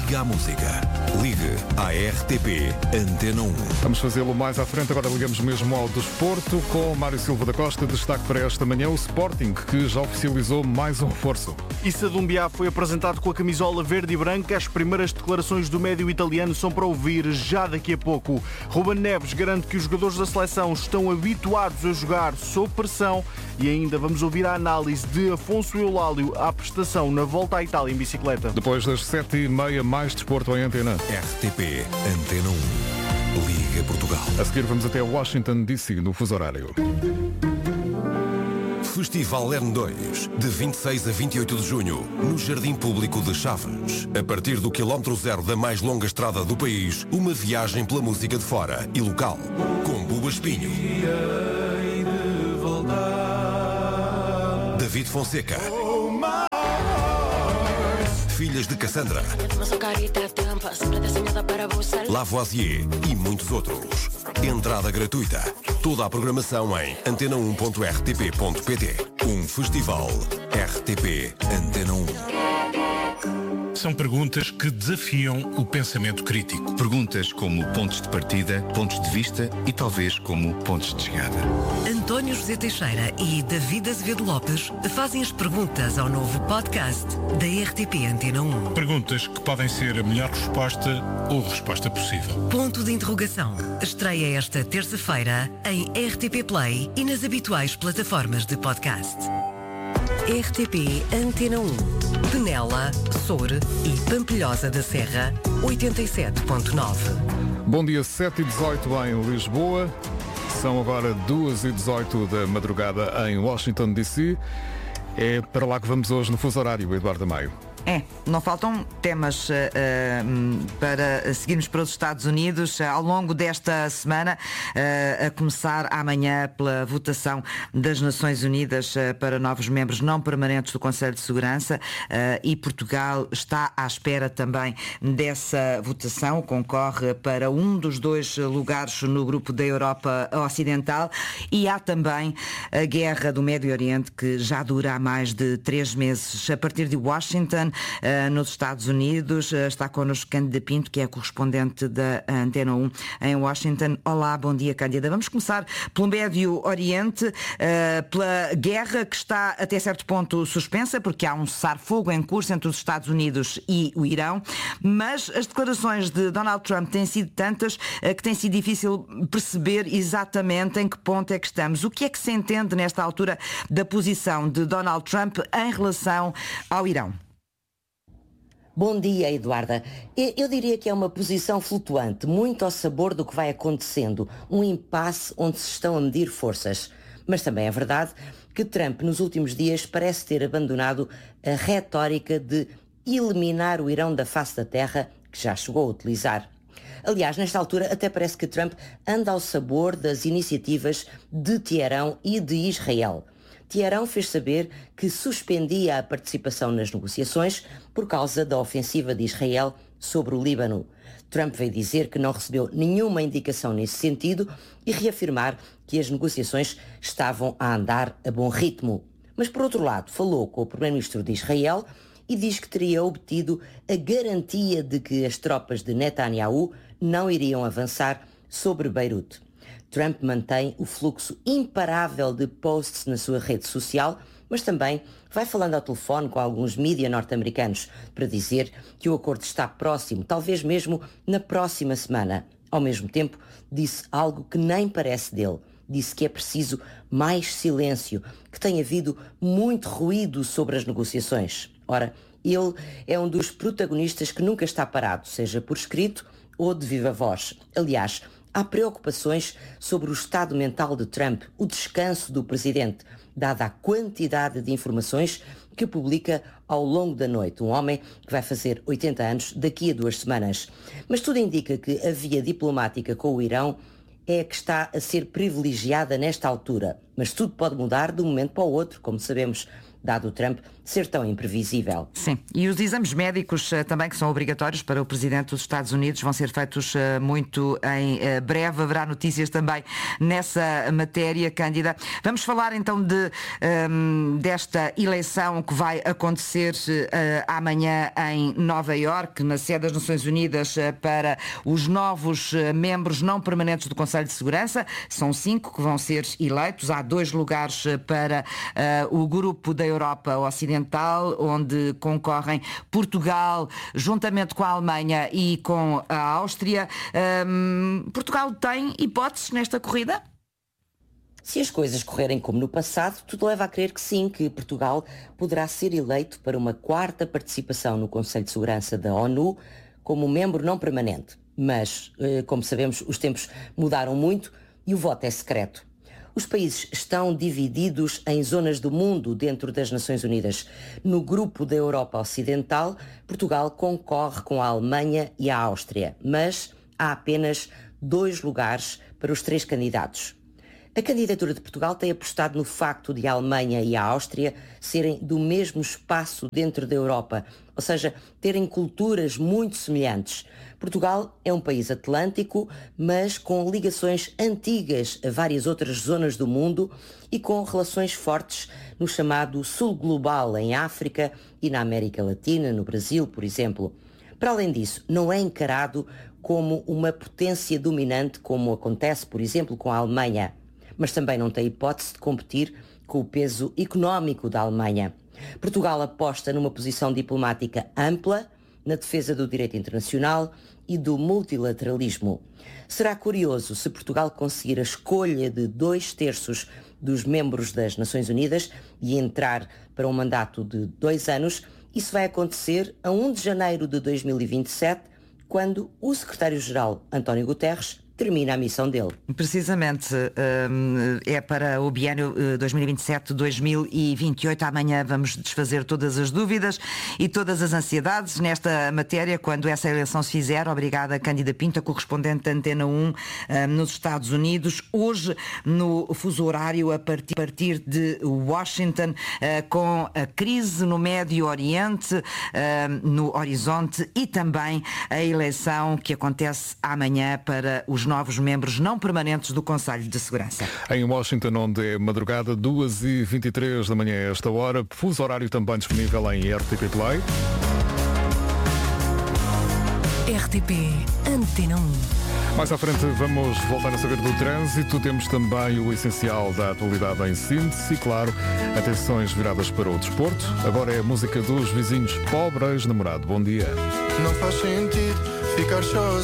Liga à música. Ligue à RTP Antena 1. Vamos fazê-lo mais à frente. Agora ligamos mesmo ao desporto com Mário Silva da Costa. Destaque para esta manhã o Sporting, que já oficializou mais um reforço. Issa Doumbia foi apresentado com a camisola verde e branca. As primeiras declarações do médio italiano são para ouvir já daqui a pouco. Ruben Neves garante que os jogadores da seleção estão habituados a jogar sob pressão. E ainda vamos ouvir a análise de Afonso Eulálio à prestação na volta à Itália em bicicleta. Depois das 7h30, mais desporto em Antena. RTP Antena 1. Liga Portugal. A seguir vamos até Washington DC, no fuso horário. Festival N2, de 26 a 28 de junho, no Jardim Público de Chaves. A partir do quilómetro zero da mais longa estrada do país, uma viagem pela música de fora e local. Com Buba Espinho, David Fonseca, Filhas de Cassandra, Lavoisier e muitos outros. Entrada gratuita. Toda a programação em antena1.rtp.pt. Um festival RTP Antena 1. São perguntas que desafiam o pensamento crítico. Perguntas como pontos de partida, pontos de vista e talvez como pontos de chegada. António José Teixeira e David Azevedo Lopes fazem as perguntas ao novo podcast da RTP Antena 1. Perguntas que podem ser a melhor resposta ou resposta possível. Ponto de interrogação. Estreia esta terça-feira em RTP Play e nas habituais plataformas de podcast. RTP Antena 1. Penela, Soure e Pampilhosa da Serra, 87.9. Bom dia, 7h18 em Lisboa. São agora 2h18 da madrugada em Washington DC. É para lá que vamos hoje no fuso horário, Eduardo Maio. Não faltam temas para seguirmos para os Estados Unidos ao longo desta semana, a começar amanhã pela votação das Nações Unidas para novos membros não permanentes do Conselho de Segurança, e Portugal está à espera também dessa votação, concorre para um dos dois lugares no grupo da Europa Ocidental, e há também a guerra do Médio Oriente, que já dura há mais de 3 meses. A partir de Washington, nos Estados Unidos, está connosco Cândida Pinto, que é correspondente da Antena 1 em Washington. Olá, bom dia, Cândida. Vamos começar pelo Médio Oriente, pela guerra que está até certo ponto suspensa, porque há um cessar-fogo em curso entre os Estados Unidos e o Irão, mas as declarações de Donald Trump têm sido tantas que tem sido difícil perceber exatamente em que ponto é que estamos. O que é que se entende nesta altura da posição de Donald Trump em relação ao Irão? Bom dia, Eduarda. Eu diria que é uma posição flutuante, muito ao sabor do que vai acontecendo, um impasse onde se estão a medir forças. Mas também é verdade que Trump, nos últimos dias, parece ter abandonado a retórica de eliminar o Irão da face da terra, que já chegou a utilizar. Aliás, nesta altura, até parece que Trump anda ao sabor das iniciativas de Teherão e de Israel. Teherão fez saber que suspendia a participação nas negociações por causa da ofensiva de Israel sobre o Líbano. Trump veio dizer que não recebeu nenhuma indicação nesse sentido e reafirmar que as negociações estavam a andar a bom ritmo. Mas, por outro lado, falou com o primeiro-ministro de Israel e diz que teria obtido a garantia de que as tropas de Netanyahu não iriam avançar sobre Beirute. Trump mantém o fluxo imparável de posts na sua rede social, mas também vai falando ao telefone com alguns mídia norte-americanos para dizer que o acordo está próximo, talvez mesmo na próxima semana. Ao mesmo tempo, disse algo que nem parece dele. Disse que é preciso mais silêncio, que tem havido muito ruído sobre as negociações. Ora, ele é um dos protagonistas que nunca está parado, seja por escrito ou de viva voz. Aliás, há preocupações sobre o estado mental de Trump, o descanso do presidente, dada a quantidade de informações que publica ao longo da noite. Um homem que vai fazer 80 anos daqui a 2 semanas. Mas tudo indica que a via diplomática com o Irão é a que está a ser privilegiada nesta altura. Mas tudo pode mudar de um momento para o outro, como sabemos. dado o Trump ser tão imprevisível. Sim, e os exames médicos também, que são obrigatórios para o Presidente dos Estados Unidos, vão ser feitos muito em breve. Haverá notícias também nessa matéria, Cândida. Vamos falar então desta eleição que vai acontecer amanhã em Nova Iorque, na sede das Nações Unidas, para os novos membros não permanentes do Conselho de Segurança. São 5 que vão ser eleitos. Há 2 lugares para o grupo da Europa Ocidental, onde concorrem Portugal, juntamente com a Alemanha e com a Áustria. Portugal tem hipóteses nesta corrida? Se as coisas correrem como no passado, tudo leva a crer que sim, que Portugal poderá ser eleito para uma 4ª participação no Conselho de Segurança da ONU como membro não permanente. Mas, como sabemos, os tempos mudaram muito e o voto é secreto. Os países estão divididos em zonas do mundo dentro das Nações Unidas. No grupo da Europa Ocidental, Portugal concorre com a Alemanha e a Áustria, mas há apenas 2 lugares para os 3 candidatos. A candidatura de Portugal tem apostado no facto de a Alemanha e a Áustria serem do mesmo espaço dentro da Europa, ou seja, terem culturas muito semelhantes. Portugal é um país atlântico, mas com ligações antigas a várias outras zonas do mundo e com relações fortes no chamado Sul Global, em África e na América Latina, no Brasil, por exemplo. Para além disso, não é encarado como uma potência dominante, como acontece, por exemplo, com a Alemanha, mas também não tem hipótese de competir com o peso económico da Alemanha. Portugal aposta numa posição diplomática ampla, na defesa do direito internacional e do multilateralismo. Será curioso se Portugal conseguir a escolha de 2/3 dos membros das Nações Unidas e entrar para um mandato de 2 anos. Isso vai acontecer a 1 de janeiro de 2027, quando o secretário-geral António Guterres termina a missão dele. Precisamente, é para o biênio 2027-2028. Amanhã vamos desfazer todas as dúvidas e todas as ansiedades nesta matéria, quando essa eleição se fizer. Obrigada, Cândida Pinto, correspondente da Antena 1 nos Estados Unidos. Hoje, no fuso horário, a partir de Washington, com a crise no Médio Oriente, no horizonte, e também a eleição que acontece amanhã para os novos membros não permanentes do Conselho de Segurança. Em Washington, onde é madrugada, 2h23 da manhã a esta hora, fuso horário também disponível em RTP Play. RTP Antena 1. Mais à frente vamos voltar a saber do trânsito. Temos também o essencial da atualidade em síntese e, claro, atenções viradas para o desporto. Agora é a música dos vizinhos Pobres Namorado. Bom dia. Não faz sentido ficar só